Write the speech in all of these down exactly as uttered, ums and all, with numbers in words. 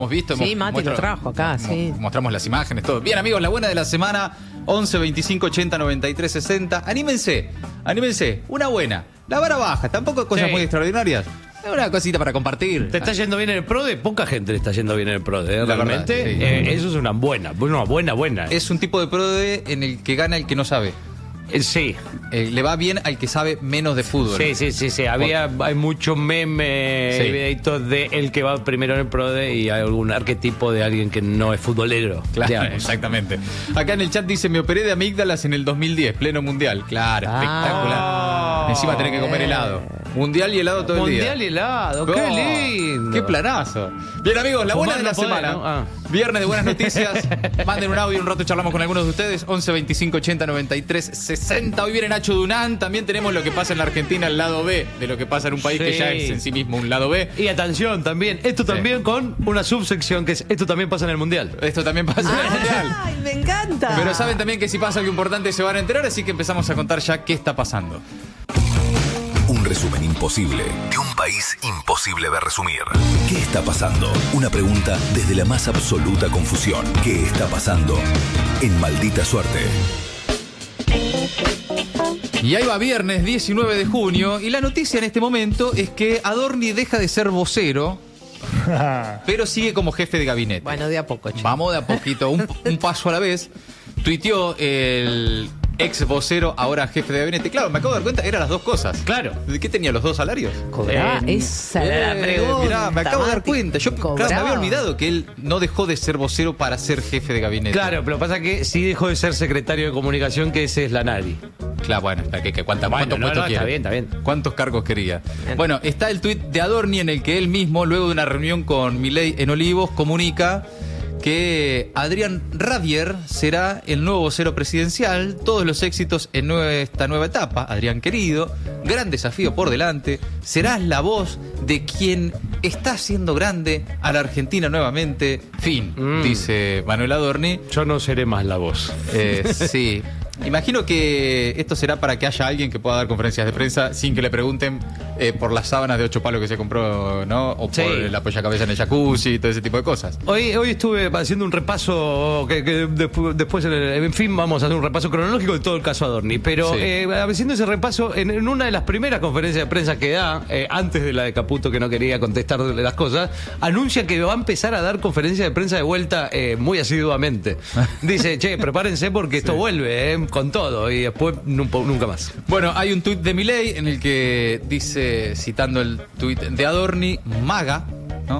Hemos visto, Sí, hemos, Mati muestro, lo trajo acá, mo- sí. Mostramos las imágenes, todo. Bien, amigos, la buena de la semana, once, veinticinco, ochenta, noventa y tres, sesenta. Anímense, anímense. Una buena. La vara baja, tampoco cosas Sí. muy extraordinarias. Es una cosita para compartir. ¿Te está yendo bien en el PRODE? Poca gente le está yendo bien en el PRODE, ¿eh? La Realmente. verdad, sí. Eh, eso es una buena, una buena, buena. Es un tipo de PRODE en el que gana el que no sabe. Eh, sí. Eh, le va bien al que sabe menos de fútbol. Sí, sí, sí, sí. Había, hay muchos memes Sí. y videitos de el que va primero en el PRODE y hay algún arquetipo de alguien que no es futbolero. Claro, Ya. exactamente. Acá en el chat dice, me operé de amígdalas en el dos mil diez, pleno mundial. Claro, Ah. espectacular. Encima tenés que comer helado. Mundial y helado todo el día. Mundial y helado, qué Oh, lindo. ¡Qué planazo! Bien, amigos, la buena de la Fumar no semana. podés, ¿no? Ah. Viernes de buenas noticias. Manden un audio, un rato charlamos con algunos de ustedes. once, veinticinco, ochenta, noventa y tres, sesenta. Hoy viene Nacho Dunán. También tenemos lo que pasa en la Argentina, el lado B de lo que pasa en un país que Sí. ya es en sí mismo un lado B. Y atención también, esto Sí. también con una subsección que es esto también pasa en el Mundial. Esto también pasa en el Mundial. ¡Ay, me encanta! Pero saben también que si pasa algo importante se van a enterar, así que empezamos a contar ya qué está pasando. Un resumen imposible de un país imposible de resumir. ¿Qué está pasando? Una pregunta desde la más absoluta confusión. ¿Qué está pasando? En Maldita Suerte. Y ahí va viernes diecinueve de junio y la noticia en este momento es que Adorni deja de ser vocero, pero sigue como jefe de gabinete. Bueno, de a poco, che. Vamos de a poquito, un, un paso a la vez. Tuiteó el ex vocero, ahora jefe de gabinete. Claro, me acabo de dar cuenta, eran las dos cosas. Claro. ¿De qué tenía los dos salarios? Cobrá, Eh, esa era la Eh, pregunta. mirá, me acabo de dar Mati. cuenta. Yo claro, me había Cobraba. olvidado que él no dejó de ser vocero para ser jefe de gabinete. Claro, pero pasa que sí dejó de ser secretario de comunicación, que ese es la Nari. Claro, bueno, espera, ¿qué, qué, cuánta- Bueno, ¿cuántos no, puestos no, quiere? está bien, está bien. ¿Cuántos cargos quería? Bien. Bueno, está el tuit de Adorni en el que él mismo, luego de una reunión con Milei en Olivos, comunica que Adrián Ravier será el nuevo vocero presidencial. Todos los éxitos en nue- esta nueva etapa, Adrián querido. Gran desafío por delante. Serás la voz de quien está haciendo grande a la Argentina nuevamente. Fin, Mm. dice Manuel Adorni. Yo no seré más la voz. Eh, sí. Imagino que esto será para que haya alguien que pueda dar conferencias de prensa sin que le pregunten eh, por las sábanas de ocho palos que se compró, ¿no? O por Sí. el apoyacabeza en el jacuzzi y todo ese tipo de cosas. Hoy, hoy estuve haciendo un repaso, que, que despu- después, en, el- en fin, vamos a hacer un repaso cronológico de todo el caso Adorni. Pero Sí. eh, haciendo ese repaso, en, en una de las primeras conferencias de prensa que da, eh, antes de la de Caputo, que no quería contestar las cosas, anuncia que va a empezar a dar conferencias de prensa de vuelta eh, muy asiduamente. Dice, che, prepárense porque esto vuelve, eh, con todo, y después nu- nunca más. Bueno, hay un tuit de Milei en el que dice, citando el tuit de Adorni, MAGA, ¿no?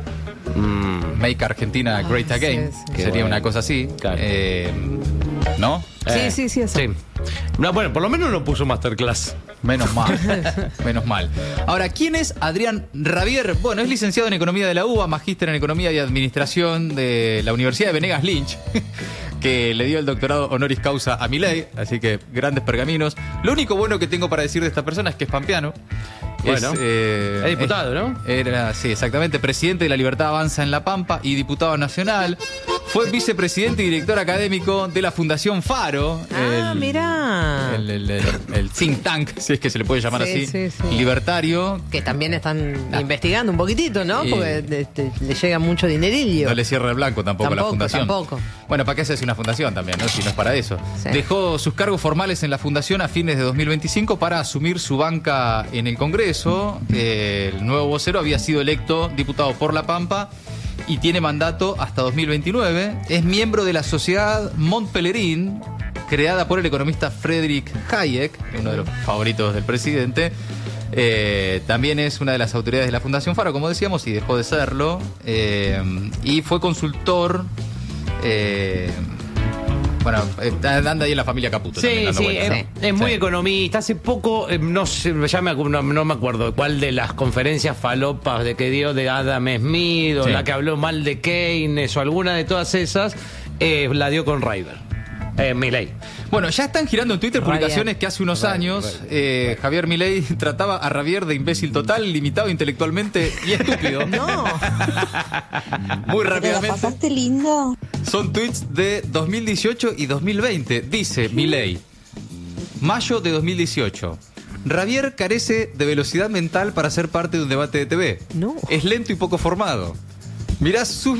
Make Argentina Great Ah, Again, sí, sí. que Qué sería bueno. una cosa así. Claro. Eh, ¿No? Sí, sí, sí, eso. No, bueno, por lo menos no puso masterclass. Menos mal, menos mal. Ahora, ¿quién es Adrián Ravier? Bueno, es licenciado en Economía de la U B A, magíster en Economía y Administración de la Universidad de Venegas Lynch, que le dio el doctorado honoris causa a Milei, así que grandes pergaminos. Lo único bueno que tengo para decir de esta persona es que es pampeano. Bueno, eh, es diputado, ¿no? Era, sí, exactamente, presidente de La Libertad Avanza en La Pampa y diputado nacional. Fue vicepresidente y director académico de la Fundación Faro. Ah, el- mirá. el, el- el- el think tank, si es que se le puede llamar Sí, así, sí, sí. libertario. Que también están Ah. investigando un poquitito, ¿no? Y- Porque este, le llega mucho dinerillo. No le cierra el blanco tampoco, a la Tampoco, fundación. tampoco. Bueno, ¿para qué hace una fundación también, no? Si no es para eso. Sí. Dejó sus cargos formales en la fundación a fines de dos mil veinticinco para asumir su banca en el Congreso. Eh, el nuevo vocero había sido electo diputado por La Pampa y tiene mandato hasta dos mil veintinueve. Es miembro de la sociedad Mont Pelerin, creada por el economista Friedrich Hayek, uno de los favoritos del presidente. Eh, también es una de las autoridades de la Fundación Faro, como decíamos, y dejó de serlo. Eh, y fue consultor. eh, bueno, eh, anda ahí en la familia Caputo. Sí, también dando sí, vueltas, es, ¿no? es muy Sí. economista. Hace poco, eh, no sé, ya me, acu- no, no me acuerdo cuál de las conferencias falopas de que dio de Adam Smith o Sí. la que habló mal de Keynes o alguna de todas esas, eh, la dio con River. Eh, Milei. Bueno, ya están girando en Twitter Rabier. publicaciones que hace unos años eh, Javier Milei trataba a Ravier de imbécil total, limitado intelectualmente y estúpido. No. Muy ¿Te la rápidamente. pasaste lindo? Son tweets de dos mil dieciocho y dos mil veinte. Dice Milei, mayo de dos mil dieciocho. Ravier carece de velocidad mental para ser parte de un debate de T V. No. Es lento y poco formado. Mirás sus